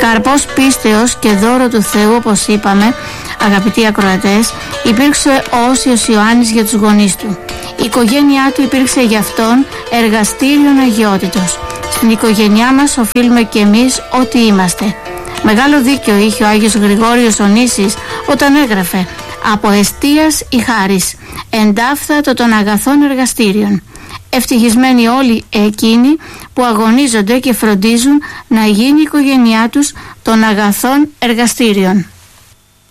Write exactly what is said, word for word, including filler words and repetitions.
Καρπός πίστεως και δώρο του Θεού, όπως είπαμε, αγαπητοί ακροατές, υπήρξε ο Όσιος Ιωάννης για τους γονείς του. Η οικογένειά του υπήρξε για αυτόν εργαστήριον αγιότητος. Στην οικογένειά μας οφείλουμε και εμείς ό,τι είμαστε. Μεγάλο δίκιο είχε ο Άγιος Γρηγόριος ο Νήσης όταν έγραφε «Από εστίας η χάρις, εντάφθατο των αγαθών εργαστήριων». Ευτυχισμένοι όλοι εκείνοι που αγωνίζονται και φροντίζουν να γίνει η οικογένειά τους των αγαθών εργαστήριων.